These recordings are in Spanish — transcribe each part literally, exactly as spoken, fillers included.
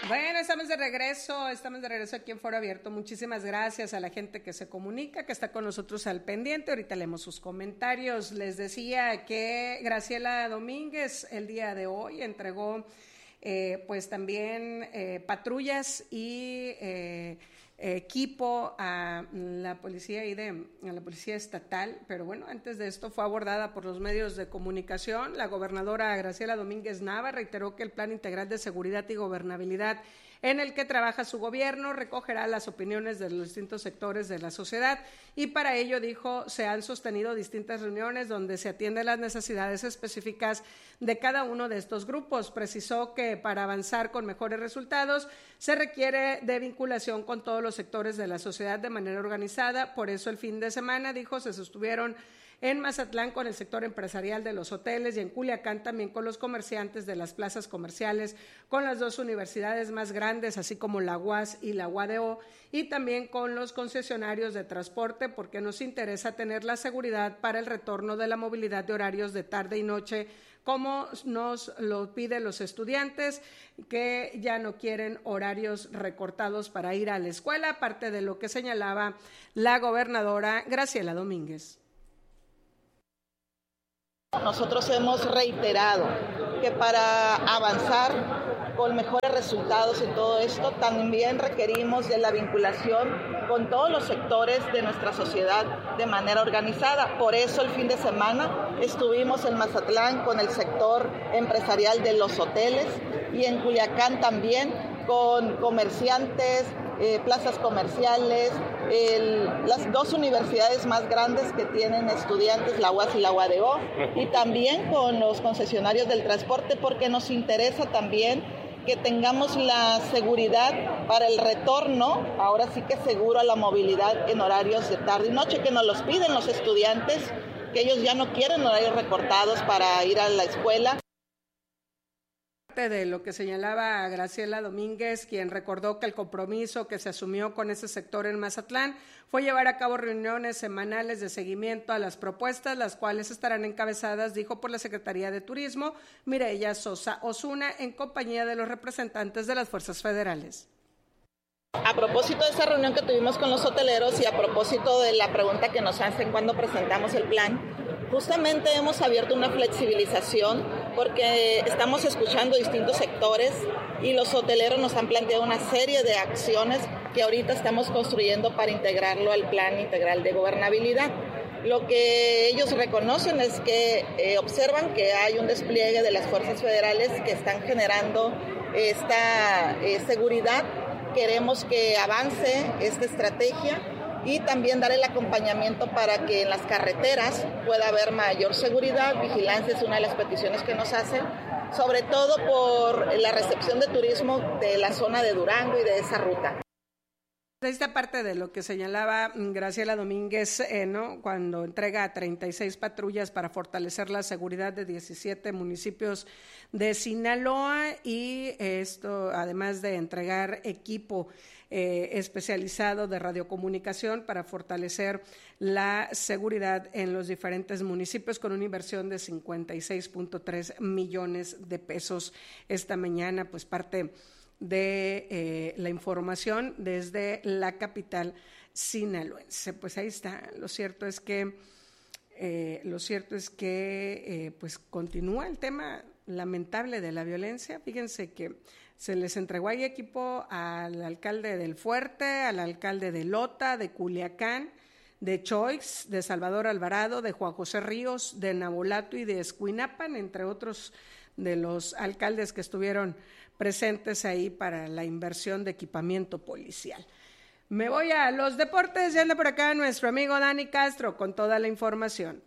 Bueno, estamos de regreso, estamos de regreso aquí en Foro Abierto. Muchísimas gracias a la gente que se comunica, que está con nosotros al pendiente. Ahorita leemos sus comentarios. Les decía que Graciela Domínguez el día de hoy entregó eh, pues también eh, patrullas y eh, equipo a la policía y de a la policía estatal, pero bueno, antes de esto fue abordada por los medios de comunicación. La gobernadora Graciela Domínguez Nava reiteró que el Plan Integral de Seguridad y Gobernabilidad en el que trabaja su gobierno recogerá las opiniones de los distintos sectores de la sociedad y para ello, dijo, se han sostenido distintas reuniones donde se atienden las necesidades específicas de cada uno de estos grupos. Precisó que para avanzar con mejores resultados se requiere de vinculación con todos los sectores de la sociedad de manera organizada. Por eso el fin de semana, dijo, se sostuvieron en Mazatlán con el sector empresarial de los hoteles y en Culiacán también con los comerciantes de las plazas comerciales, con las dos universidades más grandes, así como la U A S y la U A D O, y también con los concesionarios de transporte, porque nos interesa tener la seguridad para el retorno de la movilidad de horarios de tarde y noche, como nos lo piden los estudiantes que ya no quieren horarios recortados para ir a la escuela, aparte de lo que señalaba la gobernadora Graciela Domínguez. Nosotros hemos reiterado que para avanzar con mejores resultados en todo esto, también requerimos de la vinculación con todos los sectores de nuestra sociedad de manera organizada. Por eso el fin de semana estuvimos en Mazatlán con el sector empresarial de los hoteles y en Culiacán también con comerciantes, eh, plazas comerciales, el, las dos universidades más grandes que tienen estudiantes, la U A S y la U A D O, y también con los concesionarios del transporte, porque nos interesa también que tengamos la seguridad para el retorno, ahora sí que seguro, a la movilidad en horarios de tarde y noche, que nos los piden los estudiantes, que ellos ya no quieren horarios recortados para ir a la escuela. De lo que señalaba Graciela Domínguez, quien recordó que el compromiso que se asumió con ese sector en Mazatlán fue llevar a cabo reuniones semanales de seguimiento a las propuestas, las cuales estarán encabezadas, dijo, por la Secretaría de Turismo, Mireya Sosa Osuna, en compañía de los representantes de las fuerzas federales. A propósito de esa reunión que tuvimos con los hoteleros y a propósito de la pregunta que nos hacen cuando presentamos el plan, justamente hemos abierto una flexibilización porque estamos escuchando distintos sectores y los hoteleros nos han planteado una serie de acciones que ahorita estamos construyendo para integrarlo al Plan Integral de Gobernabilidad. Lo que ellos reconocen es que eh, observan que hay un despliegue de las fuerzas federales que están generando esta eh, seguridad. Queremos que avance esta estrategia y también dar el acompañamiento para que en las carreteras pueda haber mayor seguridad. Vigilancia es una de las peticiones que nos hacen, sobre todo por la recepción de turismo de la zona de Durango y de esa ruta. Esta parte de lo que señalaba Graciela Domínguez, eh, ¿no? Cuando entrega treinta y seis patrullas para fortalecer la seguridad de diecisiete municipios de Sinaloa y esto además de entregar equipo eh, especializado de radiocomunicación para fortalecer la seguridad en los diferentes municipios con una inversión de cincuenta y seis punto tres millones de pesos esta mañana, pues parte de eh, la información desde la capital sinaloense. Pues ahí está. Lo cierto es que eh, lo cierto es que eh, pues continúa el tema lamentable de la violencia. Fíjense que se les entregó ahí equipo al alcalde del Fuerte, al alcalde de Lota, de Culiacán, de Choix, de Salvador Alvarado, de Juan José Ríos, de Nabolato y de Escuinapan, entre otros de los alcaldes que estuvieron presentes ahí para la inversión de equipamiento policial. Me voy a los deportes, ya anda por acá nuestro amigo Dani Castro con toda la información.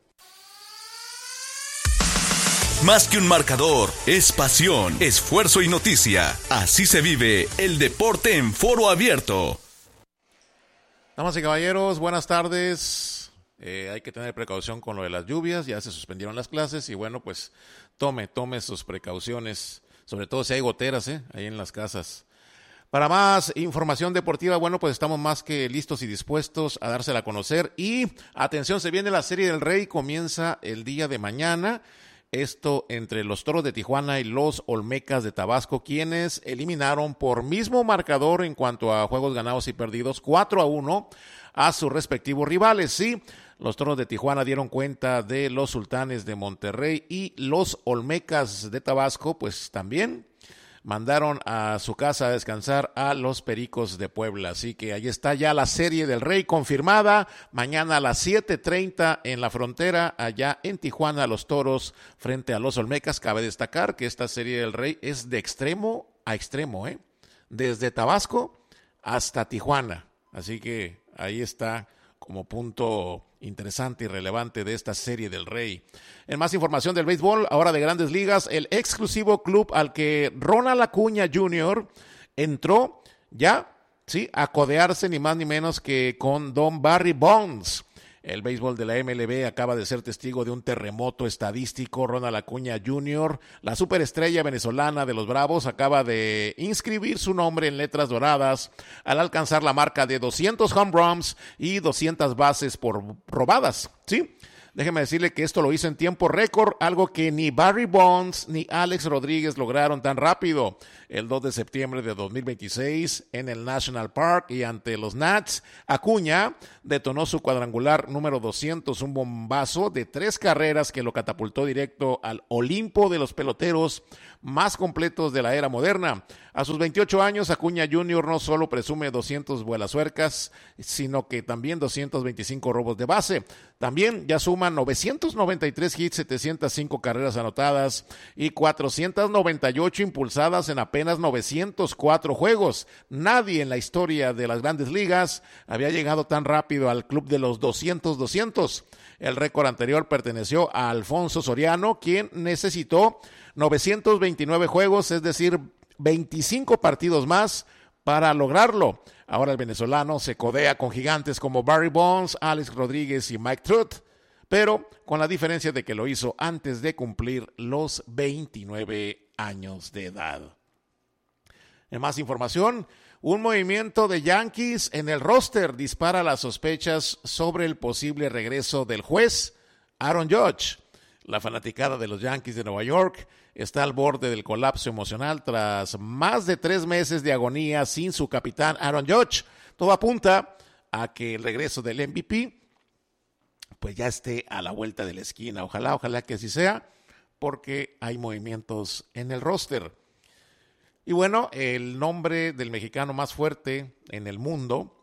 Más que un marcador, es pasión, esfuerzo y noticia. Así se vive el deporte en Foro Abierto. Damas y caballeros, buenas tardes. Eh, hay que tener precaución con lo de las lluvias, ya se suspendieron las clases y bueno, pues tome, tome sus precauciones, sobre todo si hay goteras, ¿eh? ahí en las casas. Para más información deportiva, bueno, pues estamos más que listos y dispuestos a dársela a conocer. Y atención, se viene la Serie del Rey, comienza el día de mañana Esto entre los Toros de Tijuana y los Olmecas de Tabasco, quienes eliminaron por mismo marcador en cuanto a juegos ganados y perdidos, cuatro a uno a sus respectivos rivales. Sí, los Toros de Tijuana dieron cuenta de los Sultanes de Monterrey y los Olmecas de Tabasco, pues también mandaron a su casa a descansar a los Pericos de Puebla. Así que ahí está ya la Serie del Rey confirmada. Mañana a las siete treinta en la frontera, allá en Tijuana, los Toros frente a los Olmecas. Cabe destacar que esta Serie del Rey es de extremo a extremo, ¿eh? Desde Tabasco hasta Tijuana. Así que ahí está como punto interesante y relevante de esta Serie del Rey. En más información del béisbol, ahora de Grandes Ligas, el exclusivo club al que Ronald Acuña junior entró ya, sí, a codearse ni más ni menos que con don Barry Bonds. El béisbol de la M L B acaba de ser testigo de un terremoto estadístico. Ronald Acuña junior, la superestrella venezolana de los Bravos, acaba de inscribir su nombre en letras doradas al alcanzar la marca de doscientos home runs y doscientas bases por robadas, ¿sí? Déjeme decirle que esto lo hizo en tiempo récord, algo que ni Barry Bonds ni Alex Rodríguez lograron tan rápido. El dos de septiembre de dos mil veintiséis, en el National Park y ante los Nats, Acuña detonó su cuadrangular número doscientos, un bombazo de tres carreras que lo catapultó directo al Olimpo de los peloteros más completos de la era moderna. A sus veintiocho años, Acuña junior no solo presume doscientos vuelasuercas, sino que también doscientos veinticinco robos de base. También ya suma novecientos noventa y tres hits, setecientas cinco carreras anotadas y cuatrocientas noventa y ocho impulsadas en apenas novecientos cuatro juegos. Nadie en la historia de las Grandes Ligas había llegado tan rápido al club de los doscientos doscientos. El récord anterior perteneció a Alfonso Soriano, quien necesitó novecientos veintinueve juegos, es decir, veinticinco partidos más para lograrlo. Ahora el venezolano se codea con gigantes como Barry Bonds, Alex Rodríguez y Mike Trout, pero con la diferencia de que lo hizo antes de cumplir los veintinueve años de edad. En más información, un movimiento de Yankees en el roster dispara las sospechas sobre el posible regreso del juez Aaron Judge. La fanaticada de los Yankees de Nueva York está al borde del colapso emocional tras más de tres meses de agonía sin su capitán Aaron Judge. Todo apunta a que el regreso del M V P pues ya esté a la vuelta de la esquina. Ojalá, ojalá que así sea, porque hay movimientos en el roster. Y bueno, el nombre del mexicano más fuerte en el mundo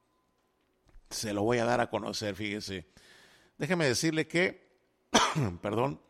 se lo voy a dar a conocer, fíjese. Déjeme decirle que, perdón,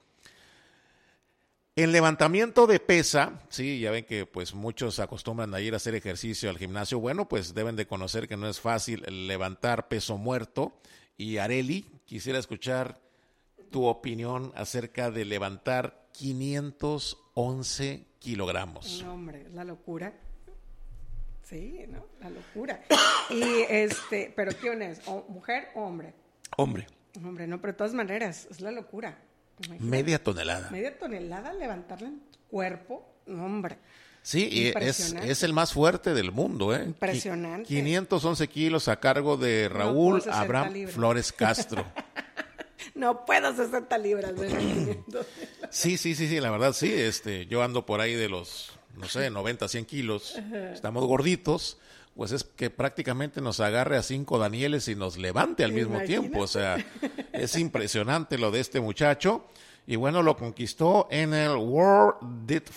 en levantamiento de pesa, sí, ya ven que pues muchos acostumbran a ir a hacer ejercicio al gimnasio. Bueno, pues deben de conocer que no es fácil levantar peso muerto. Y Areli, quisiera escuchar tu opinión acerca de levantar quinientos once kilogramos. No, hombre, es la locura. Sí, ¿no? La locura. Y este, pero ¿quién es? ¿O mujer o hombre? Hombre. Hombre, no, pero de todas maneras, es la locura. Imagínate. Media tonelada. Media tonelada levantarla en tu cuerpo, hombre. Sí, y es, es el más fuerte del mundo, ¿eh? Impresionante. quinientos once kilos a cargo de Raúl no Abraham libras. Flores Castro. No puedo sesenta libras. Sí, sí, sí, sí, la verdad sí. Este, yo ando por ahí de los, no sé, noventa, cien kilos. Ajá. Estamos gorditos. Pues es que prácticamente nos agarre a cinco Danieles y nos levante al mismo Imagínate. tiempo. O sea, es impresionante lo de este muchacho. Y bueno, lo conquistó en el World Dead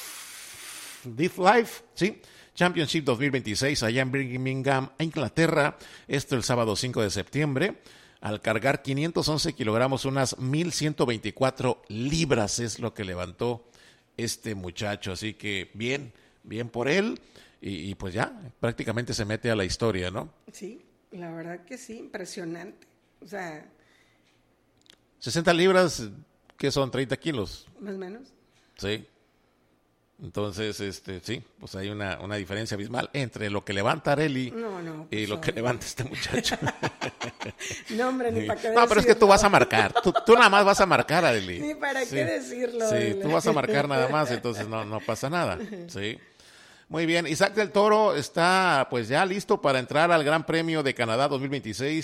Life, ¿sí? Championship dos mil veintiséis allá en Birmingham, Inglaterra. Esto el sábado cinco de septiembre. Al cargar quinientos once kilogramos, unas mil ciento veinticuatro libras es lo que levantó este muchacho. Así que bien, bien por él. Y, y pues ya, prácticamente se mete a la historia, ¿no? Sí, la verdad que sí, impresionante. O sea... sesenta libras, ¿qué son? ¿treinta kilos? Más o menos. Sí. Entonces, este, sí, pues hay una, una diferencia abismal entre lo que levanta Areli no, no, y lo que levanta este muchacho. No, hombre, ni para qué No, decirlo. pero es que tú vas a marcar. Tú, tú nada más vas a marcar, Areli. Ni para sí. qué decirlo. Sí, Arely. tú vas a marcar nada más, entonces no, no pasa nada. Sí. Muy bien, Isaac del Toro está pues ya listo para entrar al Gran Premio de Canadá dos mil veintiséis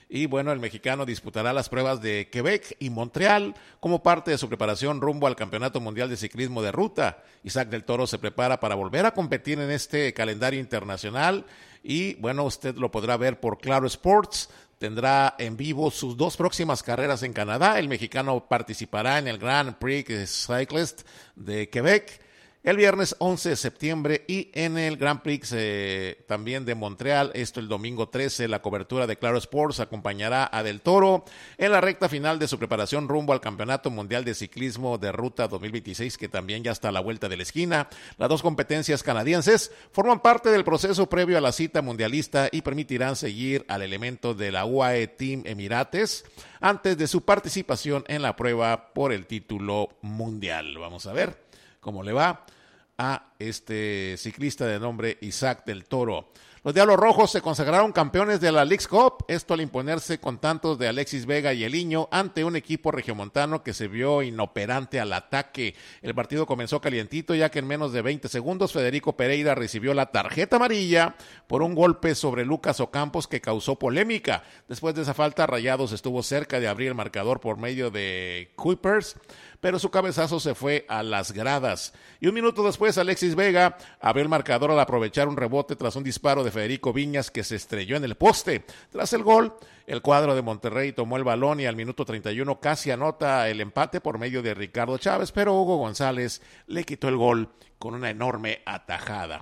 Y bueno, el mexicano disputará las pruebas de Quebec y Montreal como parte de su preparación rumbo al Campeonato Mundial de Ciclismo de Ruta. Isaac del Toro se prepara para volver a competir en este calendario internacional y bueno, usted lo podrá ver por Claro Sports. Tendrá en vivo sus dos próximas carreras en Canadá. El mexicano participará en el Grand Prix Cyclist de Quebec el viernes once de septiembre y en el Grand Prix eh, también de Montreal, esto el domingo trece, la cobertura de Claro Sports acompañará a Del Toro en la recta final de su preparación rumbo al Campeonato Mundial de Ciclismo de Ruta dos mil veintiséis, que también ya está a la vuelta de la esquina. Las dos competencias canadienses forman parte del proceso previo a la cita mundialista y permitirán seguir al elemento de la U A E Team Emirates antes de su participación en la prueba por el título mundial. Vamos a ver cómo le va a este ciclista de nombre Isaac del Toro. Los Diablos Rojos se consagraron campeones de la Leagues Cup, esto al imponerse con tantos de Alexis Vega y Eliño ante un equipo regiomontano que se vio inoperante al ataque. El partido comenzó calientito ya que en menos de veinte segundos Federico Pereira recibió la tarjeta amarilla por un golpe sobre Lucas Ocampos que causó polémica. Después de esa falta, Rayados estuvo cerca de abrir el marcador por medio de Kuipers, pero su cabezazo se fue a las gradas. Y un minuto después, Alexis Vega abrió el marcador al aprovechar un rebote tras un disparo de Federico Viñas que se estrelló en el poste. Tras el gol, el cuadro de Monterrey tomó el balón y al minuto treinta y uno casi anota el empate por medio de Ricardo Chávez, pero Hugo González le quitó el gol con una enorme atajada.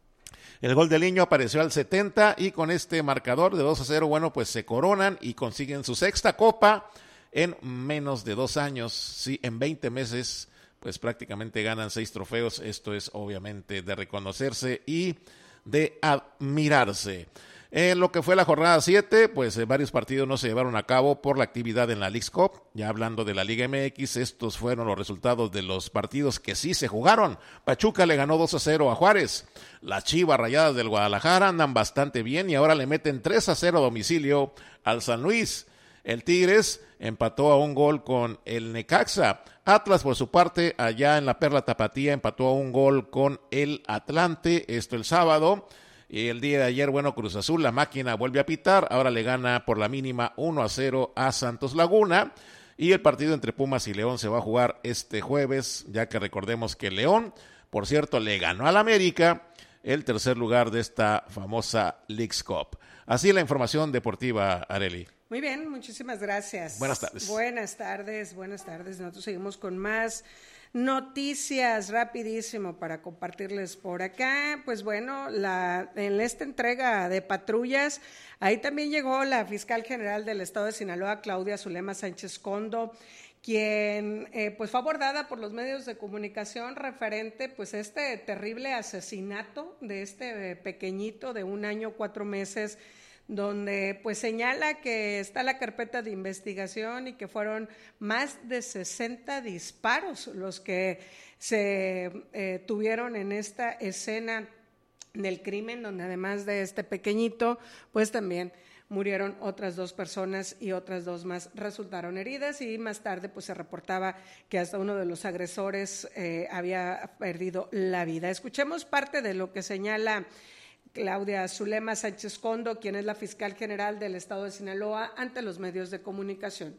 El gol de Liño apareció al setenta y con este marcador de dos a cero, bueno, pues se coronan y consiguen su sexta copa en menos de dos años. Sí, en veinte meses, pues prácticamente ganan seis trofeos. Esto es obviamente de reconocerse y de admirarse. En lo que fue la jornada siete, pues eh, varios partidos no se llevaron a cabo por la actividad en la Leagues Cup. Ya hablando de la Liga M X, estos fueron los resultados de los partidos que sí se jugaron. Pachuca le ganó dos a cero a Juárez. Las Chivas Rayadas del Guadalajara andan bastante bien y ahora le meten tres a cero a domicilio al San Luis. El Tigres empató a un gol con el Necaxa. Atlas, por su parte, allá en la Perla Tapatía, empató a un gol con el Atlante, esto el sábado. Y el día de ayer, bueno, Cruz Azul, la máquina vuelve a pitar, ahora le gana por la mínima uno a cero a Santos Laguna. Y el partido entre Pumas y León se va a jugar este jueves, ya que recordemos que León, por cierto, le ganó al América el tercer lugar de esta famosa Leagues Cup. Así la información deportiva, Arely. Muy bien, muchísimas gracias. Buenas tardes. Buenas tardes, buenas tardes. Nosotros seguimos con más noticias rapidísimo para compartirles por acá. Pues bueno, la, en esta entrega de patrullas, ahí también llegó la fiscal general del estado de Sinaloa, Claudia Zulema Sánchez Condo, quien eh, pues fue abordada por los medios de comunicación referente pues a este terrible asesinato de este pequeñito de un año, cuatro meses, donde pues señala que está la carpeta de investigación y que fueron más de sesenta disparos los que se eh, tuvieron en esta escena del crimen, donde además de este pequeñito, pues también murieron otras dos personas y otras dos más resultaron heridas, y más tarde pues se reportaba que hasta uno de los agresores eh, había perdido la vida. Escuchemos parte de lo que señala Claudia Zulema Sánchez Condo, quien es la fiscal general del estado de Sinaloa, ante los medios de comunicación.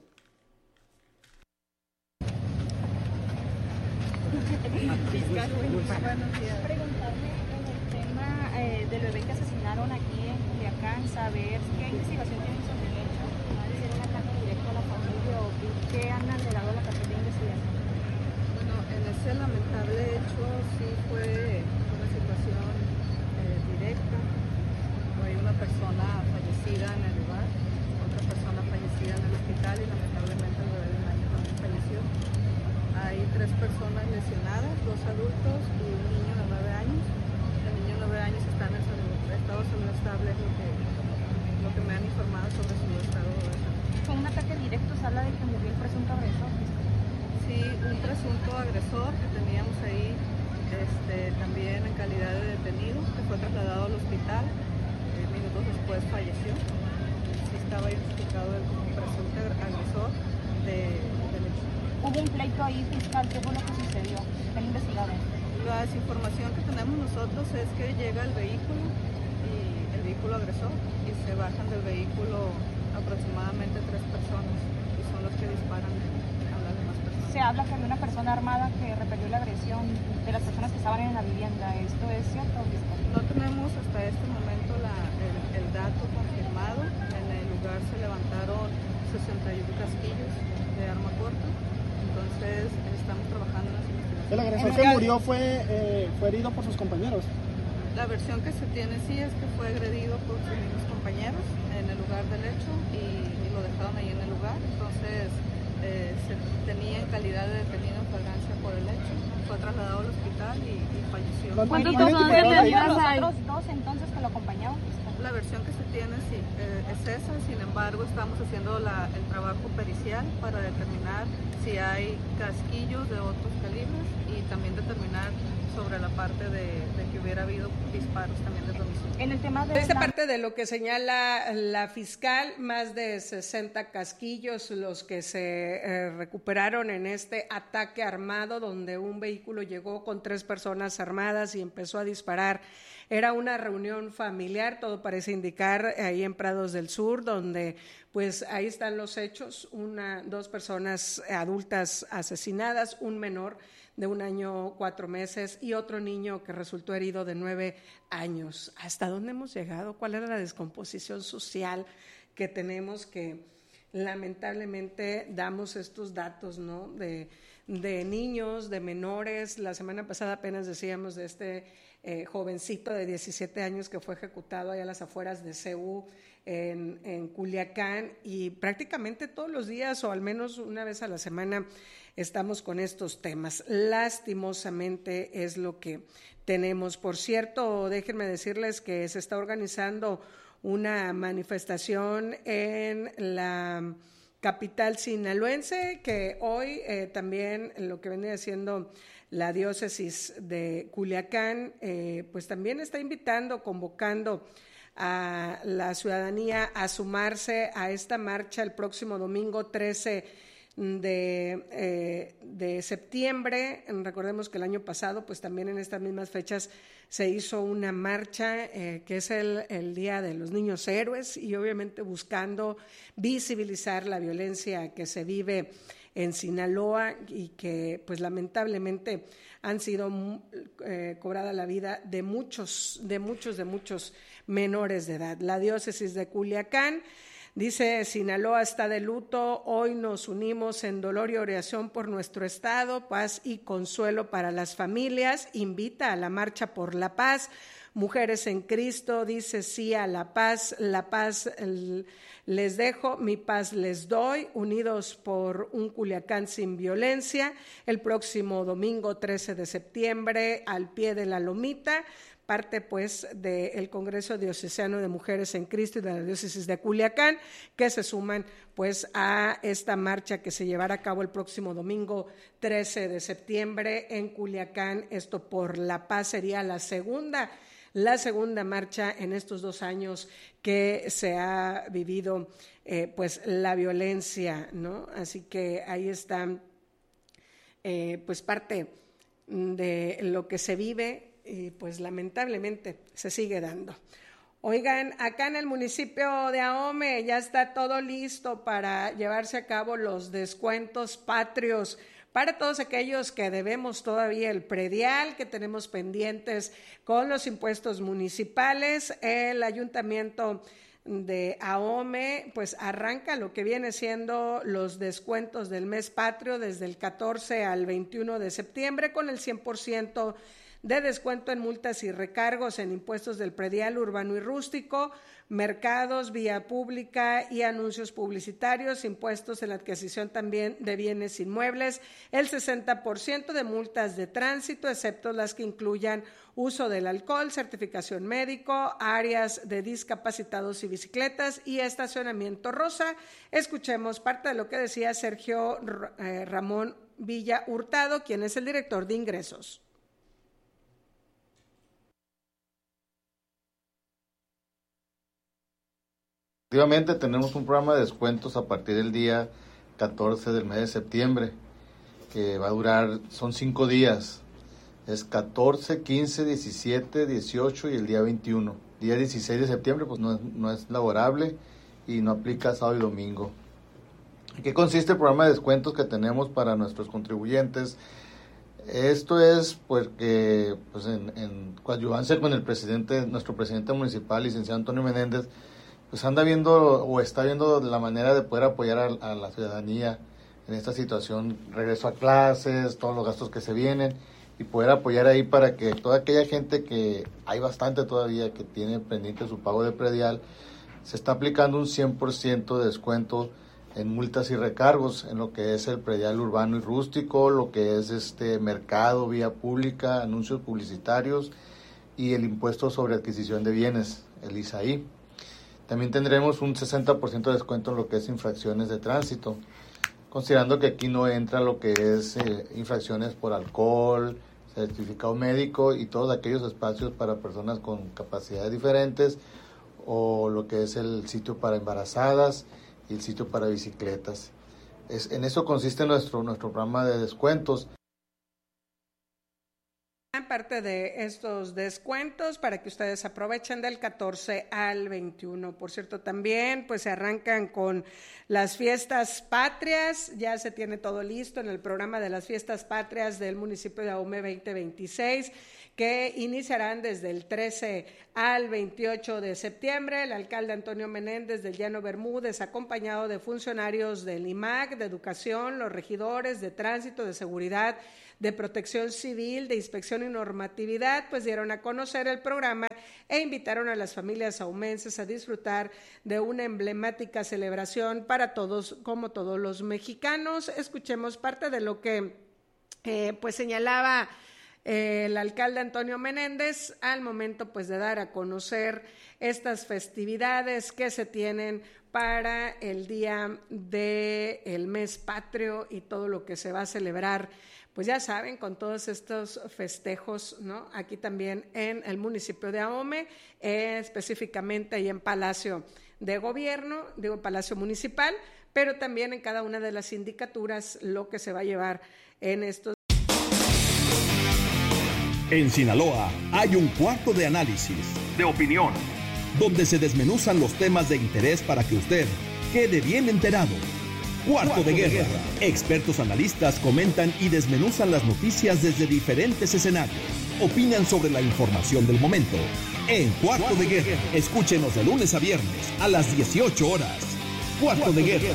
Fiscal, buenos días. Preguntarle en el tema eh, del bebé que asesinaron aquí en Culiacán, saber qué investigación tienen sobre el hecho, hacer un ataque directo a la familia o qué han alterado la carpeta de investigación. Bueno, en ese lamentable hecho sí fue una situación directa. Hay una persona fallecida en el lugar, otra persona fallecida en el hospital y lamentablemente el bebé de un año también falleció. Hay tres personas lesionadas, dos adultos y un niño de nueve años. El niño de nueve años está en el estado de salud estable, es lo que, lo que me han informado sobre su estado de salud. ¿Fue un ataque directo? ¿Se habla de que murió el presunto agresor? Sí, un presunto agresor que teníamos ahí. Este, también en calidad de detenido, que fue trasladado al hospital, eh, minutos después falleció. Sí estaba identificado él como un presunto agresor de, del hecho. ¿Hubo un pleito ahí, fiscal? ¿Qué fue lo que sucedió? ¿Están investigando? La información que tenemos nosotros es que llega el vehículo y el vehículo agresor y se bajan del vehículo aproximadamente tres personas y son los que disparan a las demás personas. Se habla que había una persona armada que repelió la agresión de las personas que estaban en la vivienda. ¿Esto es cierto? No tenemos hasta este momento la, el, el dato confirmado. En el lugar se levantaron sesenta y uno casquillos de arma corta. Entonces estamos trabajando en las investigaciones. El agresor que murió fue, eh, fue herido por sus compañeros. La versión que se tiene sí es que fue agredido por sus mismos compañeros en el lugar del hecho y, y lo dejaron ahí en el lugar. Entonces eh, se tenía en calidad de detenido en flagrancia por el hecho. Fue trasladado al hospital y, y falleció. ¿Cuántos son detenidos hay? Los dos entonces que lo acompañaban. La versión que se tiene sí eh, es esa. Sin embargo, estamos haciendo la, el trabajo pericial para determinar si hay casquillos de otros calibres y también determinar sobre la parte de, de que hubiera habido disparos también de domicilio. En el tema de esta parte de lo que señala la fiscal, más de sesenta casquillos los que se eh, recuperaron en este ataque armado donde un vehículo llegó con tres personas armadas y empezó a disparar. Era una reunión familiar, todo parece indicar, ahí en Prados del Sur, donde pues ahí están los hechos, una, dos personas adultas asesinadas, un menor de un año, cuatro meses y otro niño que resultó herido de nueve años. ¿Hasta dónde hemos llegado? ¿Cuál era la descomposición social que tenemos que lamentablemente damos estos datos, ¿no? De, de niños, de menores. La semana pasada apenas decíamos de este eh, jovencito de diecisiete años que fue ejecutado allá a las afueras de C U en, en Culiacán y prácticamente todos los días o al menos una vez a la semana estamos con estos temas. Lastimosamente es lo que tenemos. Por cierto, déjenme decirles que se está organizando una manifestación en la capital sinaloense, que hoy eh, también lo que venía siendo la diócesis de Culiacán, eh, pues también está invitando, convocando a la ciudadanía a sumarse a esta marcha el próximo domingo trece de, eh, de septiembre. Recordemos que el año pasado, pues también en estas mismas fechas se hizo una marcha eh, que es el, el Día de los Niños Héroes y obviamente buscando visibilizar la violencia que se vive en Sinaloa y que pues lamentablemente han sido eh, cobrada la vida de muchos, de muchos, de muchos menores de edad. La diócesis de Culiacán dice: Sinaloa está de luto, hoy nos unimos en dolor y oración por nuestro estado, paz y consuelo para las familias, invita a la marcha por la paz. Mujeres en Cristo dice sí a la paz, la paz les dejo, mi paz les doy, unidos por un Culiacán sin violencia, el próximo domingo trece de septiembre al pie de la Lomita, parte pues del Congreso Diocesano de Mujeres en Cristo y de la Diócesis de Culiacán, que se suman pues a esta marcha que se llevará a cabo el próximo domingo trece de septiembre en Culiacán. Esto por la paz sería la segunda la segunda marcha en estos dos años que se ha vivido eh, pues la violencia, ¿no? Así que ahí está eh, pues parte de lo que se vive y pues lamentablemente se sigue dando. Oigan, acá en el municipio de Ahome ya está todo listo para llevarse a cabo los descuentos patrios para todos aquellos que debemos todavía el predial, que tenemos pendientes con los impuestos municipales. El ayuntamiento de Ahome pues arranca lo que viene siendo los descuentos del mes patrio desde el catorce al veintiuno de septiembre con el cien por ciento de descuento en multas y recargos en impuestos del predial urbano y rústico, mercados, vía pública y anuncios publicitarios, impuestos en la adquisición también de bienes inmuebles, el sesenta por ciento de multas de tránsito, excepto las que incluyan uso del alcohol, certificación médico, áreas de discapacitados y bicicletas y estacionamiento rosa. Escuchemos parte de lo que decía Sergio eh, Ramón Villa Hurtado, quien es el director de ingresos. Efectivamente, tenemos un programa de descuentos a partir del día catorce del mes de septiembre, que va a durar, son cinco días, es catorce, quince, diecisiete, dieciocho y el día veintiuno. Día dieciséis de septiembre pues no es, no es laborable y no aplica sábado y domingo. ¿En qué consiste el programa de descuentos que tenemos para nuestros contribuyentes? Esto es porque pues en, en coadyuvancia con el presidente, nuestro presidente municipal, licenciado Antonio Menéndez, pues anda viendo o está viendo la manera de poder apoyar a, a la ciudadanía en esta situación, regreso a clases, todos los gastos que se vienen, y poder apoyar ahí para que toda aquella gente, que hay bastante todavía que tiene pendiente su pago de predial, se está aplicando un cien por ciento de descuento en multas y recargos en lo que es el predial urbano y rústico, lo que es este mercado, vía pública, anuncios publicitarios y el impuesto sobre adquisición de bienes, el I S A I. También tendremos un sesenta por ciento de descuento en lo que es infracciones de tránsito, considerando que aquí no entra lo que es eh, infracciones por alcohol, certificado médico y todos aquellos espacios para personas con capacidades diferentes, o lo que es el sitio para embarazadas y el sitio para bicicletas. Es, en eso consiste nuestro, nuestro programa de descuentos. Parte de estos descuentos para que ustedes aprovechen del catorce al veintiuno. Por cierto, también pues se arrancan con las fiestas patrias, ya se tiene todo listo en el programa de las fiestas patrias del municipio de Ahome veinte veintiséis, que iniciarán desde el trece al veintiocho de septiembre. El alcalde Antonio Menéndez del Llano Bermúdez, acompañado de funcionarios del I M A C, de Educación, los regidores de Tránsito, de Seguridad, de Protección Civil, de Inspección y Normatividad, pues dieron a conocer el programa e invitaron a las familias ahumenses a disfrutar de una emblemática celebración para todos, como todos los mexicanos. Escuchemos parte de lo que eh, pues señalaba eh, el alcalde Antonio Menéndez al momento pues de dar a conocer estas festividades que se tienen para el día del mes patrio y todo lo que se va a celebrar. Pues ya saben, con todos estos festejos, ¿no? Aquí también en el municipio de Ahome, eh, específicamente ahí en Palacio de Gobierno, digo Palacio Municipal, pero también en cada una de las sindicaturas lo que se va a llevar en estos. En Sinaloa hay un cuarto de análisis, de opinión, donde se desmenuzan los temas de interés para que usted quede bien enterado. Cuarto de Guerra. Expertos analistas comentan y desmenuzan las noticias desde diferentes escenarios. Opinan sobre la información del momento. En Cuarto de Guerra, escúchenos de lunes a viernes a las dieciocho horas. Cuarto de Guerra.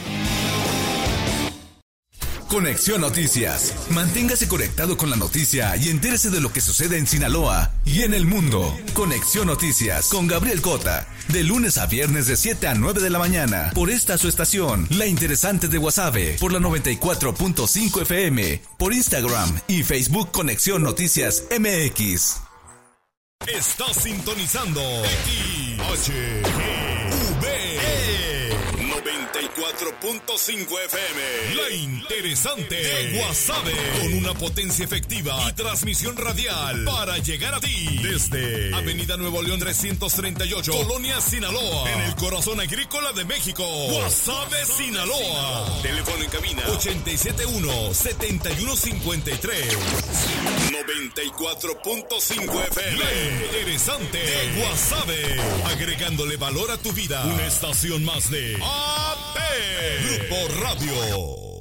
Conexión Noticias. Manténgase conectado con la noticia y entérese de lo que sucede en Sinaloa y en el mundo. Conexión Noticias con Gabriel Cota. De lunes a viernes de siete a nueve de la mañana. Por esta su estación, La Interesante de Guasave. Por la noventa y cuatro punto cinco F M. Por Instagram y Facebook Conexión Noticias M X. Estás sintonizando X H G V noventa y cuatro punto cinco F M. La Interesante de Guasave, con una potencia efectiva y transmisión radial para llegar a ti desde Avenida Nuevo León trescientos treinta y ocho, Colonia Sinaloa, en el corazón agrícola de México. Guasave, Sinaloa. Teléfono en cabina ochenta y siete uno, setenta y uno cincuenta y tres. noventa y cuatro punto cinco F M. La Interesante de Guasave, agregándole valor a tu vida. Una estación más de A P Grupo Radio.